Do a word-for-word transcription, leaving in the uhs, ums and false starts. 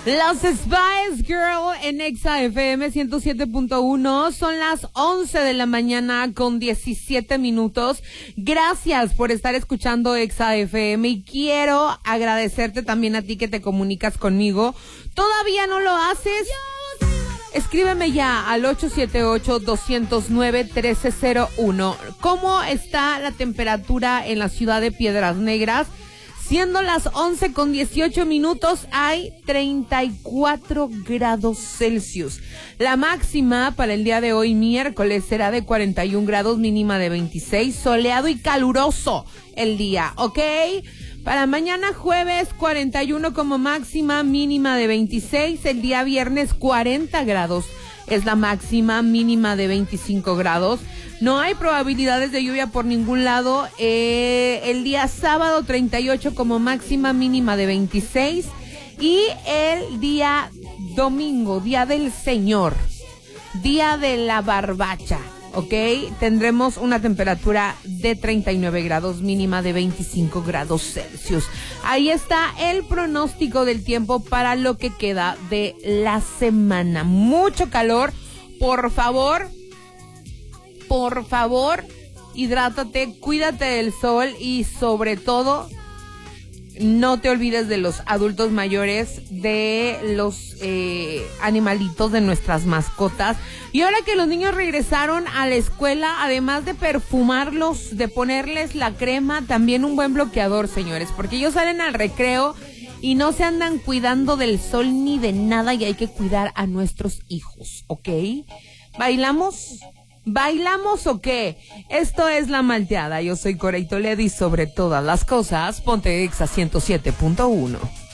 Los Spice Girl en Exa F M ciento siete punto uno. Son las once de la mañana con diecisiete minutos. Gracias por estar escuchando Exa F M y quiero agradecerte también a ti que te comunicas conmigo. ¿Todavía no lo haces? Escríbeme ya al ocho siete ocho, dos cero nueve, uno tres cero uno. ¿Cómo está la temperatura en la ciudad de Piedras Negras? Siendo las once con dieciocho minutos, hay treinta y cuatro grados Celsius. La máxima para el día de hoy, miércoles, será de cuarenta y un grados, mínima de veintiséis, soleado y caluroso el día, ¿ok? Para mañana jueves, cuarenta y uno como máxima, mínima de veintiséis. El día viernes, cuarenta grados. Es la máxima, mínima de veinticinco grados. No hay probabilidades de lluvia por ningún lado. Eh, el día sábado, treinta y ocho como máxima, mínima de veintiséis. Y el día domingo, Día del Señor, Día de la Barbacha, ¿ok? Tendremos una temperatura de treinta y nueve grados, mínima de veinticinco grados Celsius. Ahí está el pronóstico del tiempo para lo que queda de la semana. Mucho calor. Por favor, por favor, hidrátate, cuídate del sol y sobre todo, no te olvides de los adultos mayores, de los eh, animalitos, de nuestras mascotas. Y ahora que los niños regresaron a la escuela, además de perfumarlos, de ponerles la crema, también un buen bloqueador, señores, porque ellos salen al recreo y no se andan cuidando del sol ni de nada y hay que cuidar a nuestros hijos, ¿ok? ¿Bailamos? ¿Bailamos o qué? Esto es La Malteada. Yo soy Corey Toledo y sobre todas las cosas, ponte Exa ciento siete punto uno.